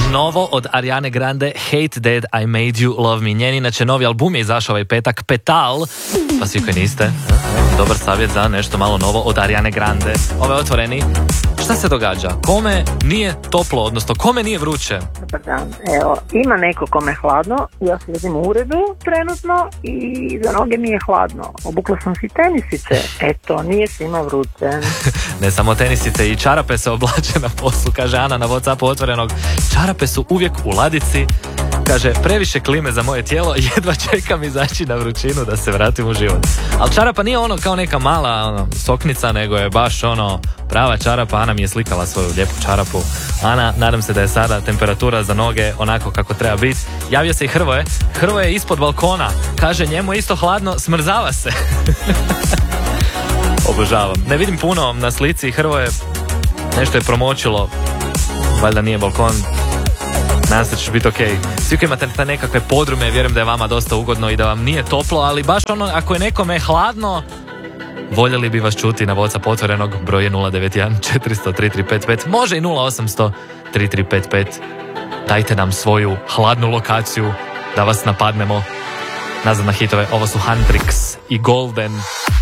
Novo od Ariane Grande, Hate That I Made You Love Me. Njen inače novi album je izašao ovaj petak, Petal. Pa svi koji niste, dobar savjet za nešto malo novo od Ariane Grande. Ove otvoreni. Šta se događa? Kome nije toplo, odnosno kome nije vruće? Dobar dan. Evo, ima neko kome je hladno, ja sedim u uredu trenutno i za noge mi je hladno. Obukla sam si tenisice, eto, nije svima vruće. Ne samo tenisice, i čarape se oblače na poslu, kaže Ana na WhatsAppu otvorenog. Čarape su uvijek u ladici, kaže, previše klime za moje tijelo, jedva čekam izaći na vrućinu da se vratim u život. Ali čarapa nije ono kao neka mala soknica, nego je baš ono prava čarapa. Ana mi je slikala svoju lijepu čarapu. Ana, nadam se da je sada temperatura za noge onako kako treba biti. Javio se i Hrvoje. Hrvoje je ispod balkona. Kaže, njemu je isto hladno, smrzava se. Obožavam. Ne vidim puno na slici. Hrvoje nešto je promočilo. Valjda nije balkon. Nadam se da će biti okej. Svi koji imate te nekakve podrume, vjerujem da je vama dosta ugodno i da vam nije toplo, ali baš ono, ako je nekome hladno, voljeli bi vas čuti na WhatsApp otvorenog, broj je 091 400 3355, može i 0800 3355. Dajte nam svoju hladnu lokaciju da vas napadnemo. Nazad na hitove, ovo su Huntrix i Golden.